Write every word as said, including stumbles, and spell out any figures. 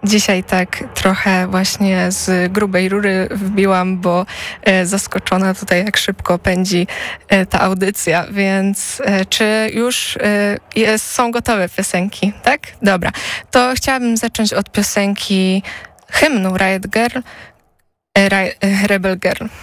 Dzisiaj tak trochę właśnie z grubej rury wbiłam, bo e, zaskoczona tutaj, jak szybko pędzi e, ta audycja, więc e, czy już e, jest, są gotowe piosenki, tak? Dobra, to chciałabym zacząć od piosenki hymnu Riot Girl, e, Ri- Rebel Girl.